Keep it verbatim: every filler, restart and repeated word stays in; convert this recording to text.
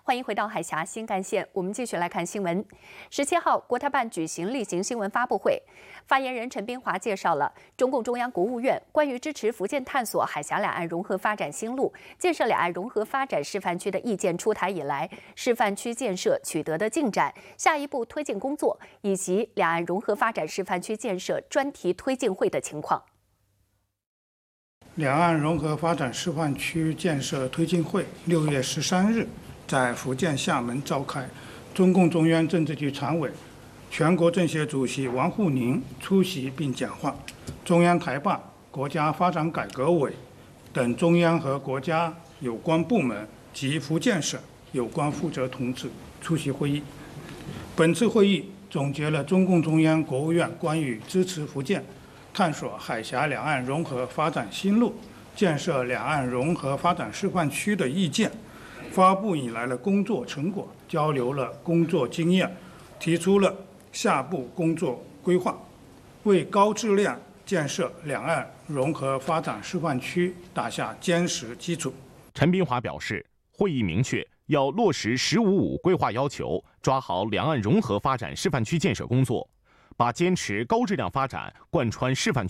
欢迎回到海峡新干线，我们继续来看新闻。十七号，国台办举行例行新闻发布会，发言人陈斌华介绍了中共中央国务院关于支持福建探索海峡两岸融合发展新路、建设两岸融合发展示范区的意见出台以来，示范区建设取得的进展、下一步推进工作，以及两岸融合发展示范区建设专题推进会的情况。 两岸融合发展示范区建设推进会六月十三日在福建厦门召开，中共中央政治局常委、全国政协主席王沪宁出席并讲话，中央台办、国家发展改革委等中央和国家有关部门及福建省有关负责同志出席会议。本次会议总结了中共中央、国务院关于支持福建探索海峡两岸融合发展新路、建设两岸融合发展示范区的意见，发布以来的工作成果，交流了工作经验，提出了下步工作规划，为高质量建设两岸融合发展示范区打下坚实基础。 陈斌华表示，会议明确要落实“十五五”规划要求，抓好两岸融合发展示范区建设工作，把坚持高质量发展贯穿示范区